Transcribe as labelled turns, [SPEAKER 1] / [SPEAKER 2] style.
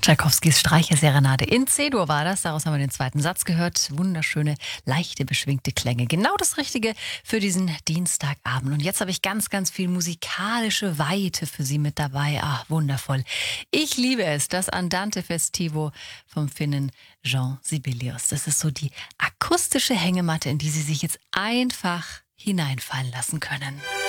[SPEAKER 1] Tschaikowskis Streicherserenade in C-Dur war das. Daraus haben wir den zweiten Satz gehört. Wunderschöne, leichte, beschwingte Klänge. Genau das Richtige für diesen Dienstagabend. Und jetzt habe ich ganz, ganz viel musikalische Weite für Sie mit dabei. Ach, wundervoll. Ich liebe es, das Andante Festivo vom Finnen Jean Sibelius. Das ist so die akustische Hängematte, in die Sie sich jetzt einfach hineinfallen lassen können.